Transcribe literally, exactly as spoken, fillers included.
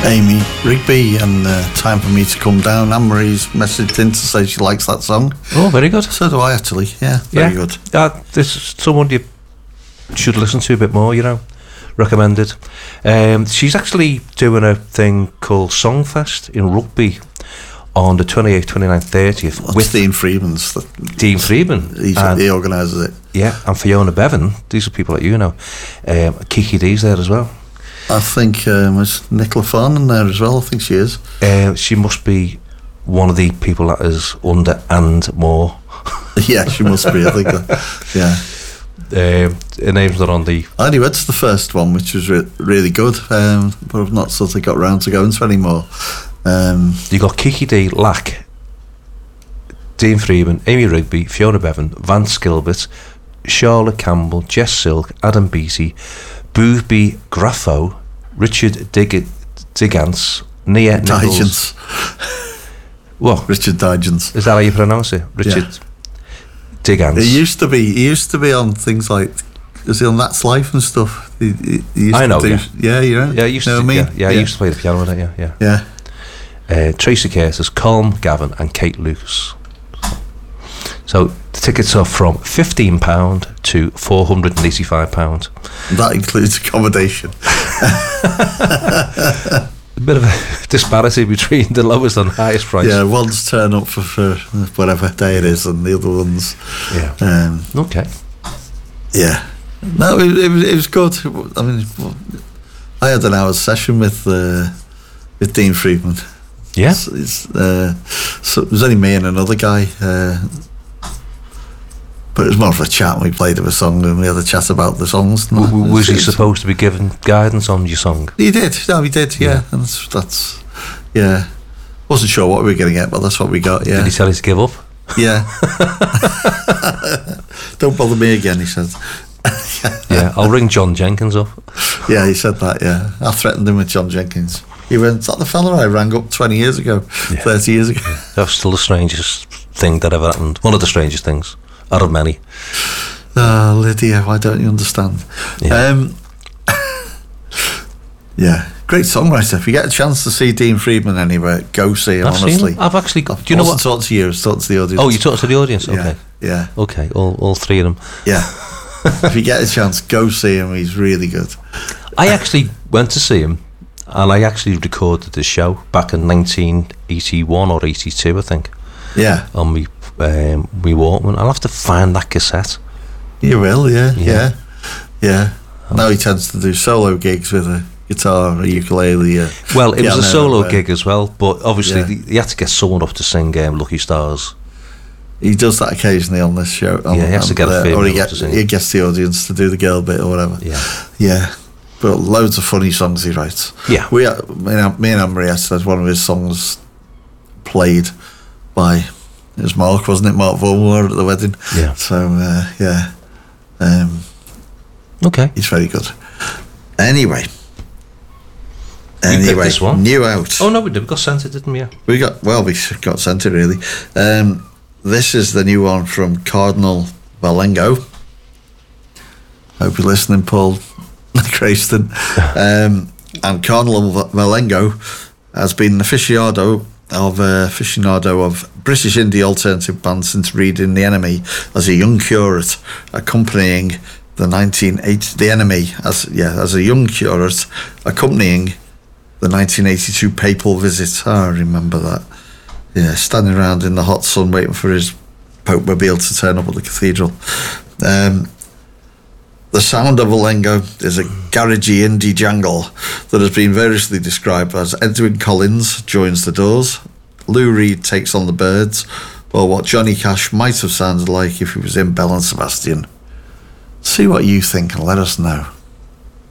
Amy Rigby and uh, Time for Me to Come Down. Anne-Marie's messaged in to say she likes that song. Oh, very good. So do I, actually. Yeah, very yeah. good. Uh, this is someone you should listen to a bit more, you know. Recommended. Um, she's actually doing a thing called Songfest in Rugby on the twenty-eighth, twenty-ninth, thirtieth. That's with Dean Freeman's. The, Dean Freeman. He's, he organises it. Yeah, and Fiona Bevan. These are people that you know. Um, Kiki D's there as well. I think um, is Nicola Farnan there as well. I think she is. Uh, she must be one of the people that is under and more. Yeah, she must be. I think. That, yeah. Um, her name's not on the. I only went to the first one, which was re- really good, um, but I've not sort of got round to going to anymore. Um, you got Kiki D, Lack, Dean Freeman, Amy Rigby, Fiona Bevan, Vance Gilbert, Charlotte Campbell, Jess Silk, Adam Beattie, Boothby Graffo, Richard Dig- Digance, Nia Nichols. What? Richard Digance. Is that how you pronounce it? Richard yeah. Digance. He used to be. He used to be on things like. Was he on That's Life and stuff? He, he, he used I know. To do, yeah, yeah, you know. Yeah, he used know to. What I mean? Yeah, yeah, yeah, I used to play the piano with it. Yeah, yeah. Yeah. Uh, Tracy Curtis, Colm Gavin, and Kate Lucas. So the tickets are from fifteen pound to four hundred and eighty-five pound. That includes accommodation. A bit of a disparity between the lowest and highest price. Yeah, one's turn up for, for whatever day it is, and the other ones. Yeah. Um, okay. Yeah. No, it, it, was, it was good. I mean, I had an hour's session with uh, with Dean Freeman. Yeah. It's, it's, uh, so it was only me and another guy. Uh, But it was more of a chat. We played of a song and we had a chat about the songs. W- was he supposed to be given guidance on your song? He did. No, he did. Yeah, yeah. and that's, that's yeah. Wasn't sure what we were going to get, but that's what we got. Yeah. Did he tell you to give up? Yeah. Don't bother me again, he said. Yeah, I'll ring John Jenkins up. Yeah, he said that. Yeah, I threatened him with John Jenkins. He went, "Is that the fella I rang up twenty years ago, yeah. thirty years ago?" Yeah. That's still the strangest thing that ever happened. One of the strangest things. Out of many. Oh, Lydia, why don't you understand? Yeah. Um, yeah, great songwriter. If you get a chance to see Dean Freeman anywhere, go see him, I've honestly. Seen him. I've actually got... I've Do you know what? talked to you, I've talked to the audience. Oh, you talked to the audience? Okay. Yeah. yeah. Okay, all, all three of them. Yeah. If you get a chance, go see him. He's really good. I actually went to see him, and I actually recorded the show back in nineteen eighty-one or eighty-two, I think. Yeah. On me, um, me Walkman. I'll have to find that cassette. You will, yeah, yeah, yeah. yeah. Oh. Now he tends to do solo gigs with a guitar, a ukulele. A well, it was a solo uh, gig as well, but obviously yeah. he had to get someone up to sing um, Lucky Stars. He does that occasionally on this show. On, yeah, he has to get uh, a female or he, up get, to sing. he gets the audience to do the girl bit or whatever. Yeah, yeah. But loads of funny songs he writes. Yeah, we me and, me and Anne-Marie had one of his songs played by. It was Mark, wasn't it? Mark Vaughan at the wedding. Yeah. So uh, yeah. Um, okay. He's very good. Anyway. You anyway, this one? New out. Oh no, we did. We got sent it, didn't we? Yeah. We got well, we got sent it really. Um, this is the new one from Cardinal Valengo. Hope you're listening, Paul Crayston. um, and Cardinal Valengo has been an aficionado of uh, aficionado of British indie alternative band since reading The Enemy as a young curate, accompanying the nineteen eighty The Enemy as yeah as a young curate, accompanying the nineteen eighty-two papal visit. Oh, I remember that. Yeah, standing around in the hot sun waiting for his Pope mobile to turn up at the cathedral. Um, the sound of Valengo is a garagey indie jangle that has been variously described as Edwin Collins joins the Doors, Lou Reed takes on the Byrds, or what Johnny Cash might have sounded like if he was in Belle and Sebastian. See what you think and let us know.